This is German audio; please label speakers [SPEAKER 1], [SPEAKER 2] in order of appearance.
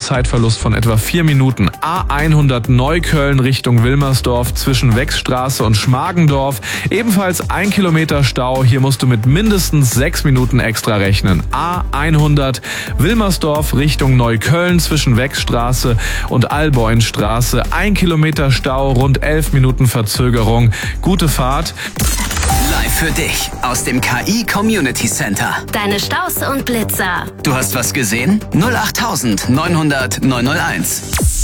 [SPEAKER 1] Zeitverlust von etwa 4 Minuten. A100 Neukölln Richtung Wilmersdorf zwischen Wechsstraße und Schmargendorf. Ebenfalls 1 Kilometer Stau. Hier musst du mit mindestens 6 Minuten extra rechnen. A100 Wilmersdorf Richtung Neukölln zwischen Wechsstraße und Alboinstraße. 1 Kilometer Stau, rund 11 Minuten Verzögerung. Gute Fahrt.
[SPEAKER 2] Live für dich aus dem KI Community Center.
[SPEAKER 3] Deine Staus und Blitzer.
[SPEAKER 2] Du hast was gesehen? 08900 901.